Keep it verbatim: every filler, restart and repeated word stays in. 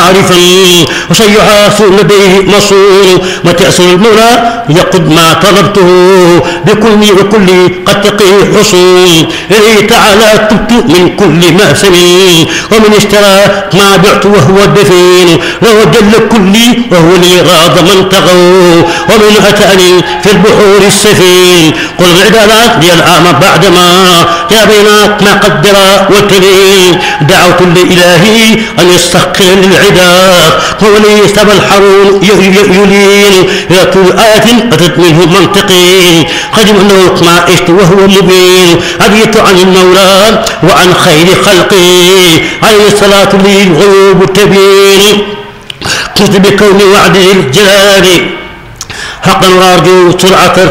عارفا وسيحاس لديه مصون. متى يأسر المولى يقض ما طلبته بكل وكل قد تقي حصول. إليه تعالى تبت من كل مأسم ومن اشترى ما بعت وهو الدفين. وهو جل كلي وهو لي غاض من طغوا ومن أتاني في البحور السفين. قل العبادات لي العام بعدما يا بينات ما قدر والتلين. دعوت لإلهي أن يستحقر للعباد هو لي سبى الحرون يلين. إلى كل آية أتت منه منطقين قدم أنه ما عشت وهو مبين. أبيت عن المولى وعن خير خلقه عليه الصلاة لي الغيوب تبين. قلت بكون وعد الجلال حقا وارجو سرعة